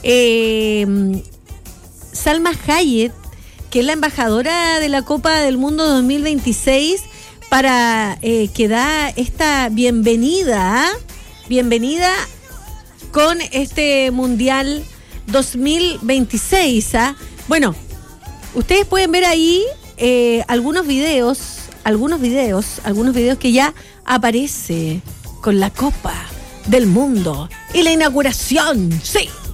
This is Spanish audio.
Salma Hayek, que es la embajadora de la Copa del Mundo 2026, para que da esta bienvenida con este Mundial 2026. Bueno, ustedes pueden ver ahí algunos videos que ya aparece con la Copa del Mundo y la inauguración. Sí.